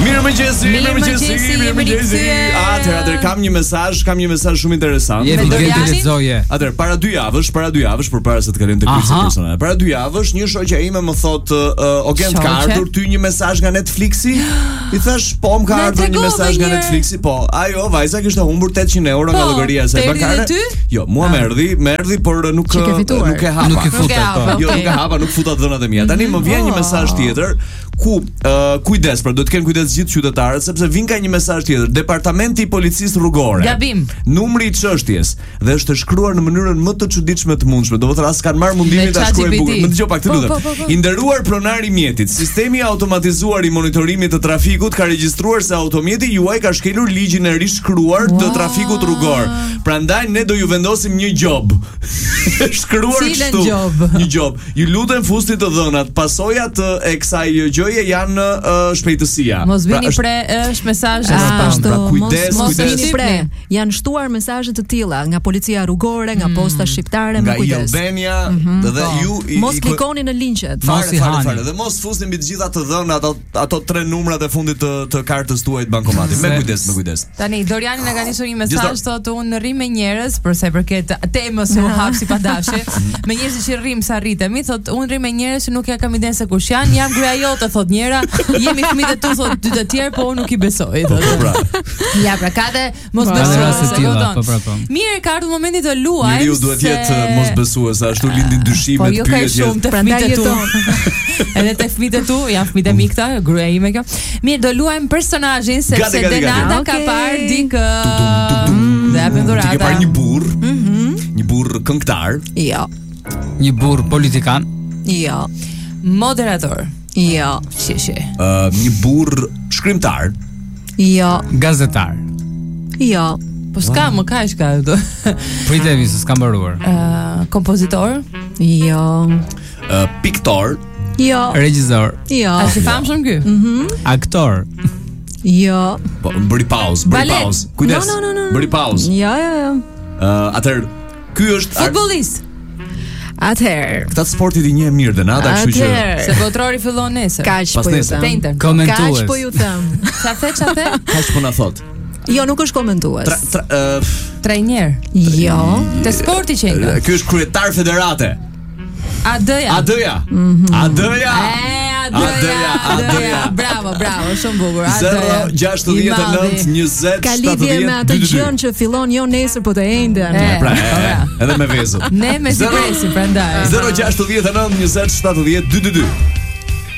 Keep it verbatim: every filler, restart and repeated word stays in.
Mirëmëngjesi, mirëmëngjesi, mirëmëngjesi. Atëherë, atëherë kam një mesazh, kam një mesazh shumë interesant. Je duke të lexoje. Atëherë, para dy javësh, para dy javësh përpara se të kalojmë te kryqëzimi personale. Para dy javësh, një shoqja ime më thotë, uh, "O Gent, ka ardhur ty një mesazh nga Netflixi?" I thash, "Po, më ka ardhur një mesazh nga Netflixi." Po, ajo vajza kishte humbur tetëqind euro nga llogaria e saj bankare. Jo, mua më erdhi, më erdhi, por nuk nuk e hapa. Nuk e futa. Jo, nuk e hapa, nuk futa dhënat e mia. Tani më vjen një mesazh tjetër ku uh, kujdes, pra do të kenë kujdes gjithë qytetarët sepse vin ka një mesazh tjetër. Departamenti i Policisë Rrugore. Gabim. Numri i çështjes dhe është e shkruar në mënyrën më të çuditshme të mundshme. Domethënë as kanë marrë mundimin ta shkruajnë bukur. Më dëgjoj pak të lutem. I nderuar pronar i mjetit, sistemi automatizuar i monitorimit të trafikut ka regjistruar se automjeti juaj ka shkelur ligjin e rishkruar të trafikut rrugor. Prandaj ne do ju vendosim një gjob. Shkruar kështu. Një gjob. Ju lutem fusni të dhënat. Pasojat e kësaj gjëje janë uh, shpejtësia. Mos vini pra, pre është mesazh spam. Pra kujdes, mos kujdes. vini pre. Janë shtuar mesazhe të tilla nga policia rrugore, nga posta shqiptare, me kujdes. Nga Albania, mm-hmm. dhe ju i, mos klikoni në linqet. Fare, fare, fare. Dhe mos fusni mbi të gjitha të dhëna ato ato tre numrat e fundit të të kartës tuaj të bankomatit. Me kujdes, me kujdes. Tani Doriani na ka nisur një mesazh, thotë unë rrim me njerëz për sa i përket temës u hap si padashe. Me njerëz që rrim sa rritemi, thotë unë rrim me njerëz që nuk ja kam iden se kush janë, jam gruaja jote, thotë njëra, jemi fëmijët e tu, thotë dy të tjerë, po unë nuk i besoj, thotë. Ja, pra ka dhe mos besoj. Mirë, ka ardhur momenti të luajmë. Njeriu duhet të jetë mos besues, ashtu lindin dyshimet, pyetje. Po jo ka shumë të fëmijët e tu. Edhe te fëmijët e tu, janë fëmijët e mi këta, gruaja ime kjo. Mirë, do luajmë personazhin sepse Denada ka parë dikë. Dhe japim dhuratë. Ti ke parë një burr? Një burr këngëtar? Jo. Një burr politikan? Jo. Moderator? Jo. Shishi. Uh, një burr shkrimtar? Jo. Gazetar? Jo. Po s'ka, më ka shka do. Pritemi se s'ka mbaruar. Uh, kompozitor? Jo. Uh, piktor? Jo. Regjisor? Jo. A si famshëm ky? Mhm. Aktor? Jo. Po, bëri pauzë, bëri pauzë. Kujdes. No, no, no, no. Bëri pauzë. Jo, jo, jo. Uh, atëherë, ky është futbollist. Atëherë. Këta sportit i njeh mirë Denada, kështu që se botrori fillon nesër. Kaç po ju them. Komentues. Kaç po ju them. Sa the, ça the? Kaç po na thot? Jo, nuk është komentues. Tra, tra, uh, Trajner. Jo. Te sporti që nga. Ky është kryetar federate. A D-ja. A D-ja. A D-ja. Adeja, adeja, bravo, bravo, shumë bukur. zero gjasht dhjetë nëntë njëzet ka lidhje me atë gjën që fillon jo nesër po të ende. Pra, edhe me vezë. Ne me si presim, prandaj. zero gjasht dhjetë nëntë njëzet shtatë dhjetë dy dy dy.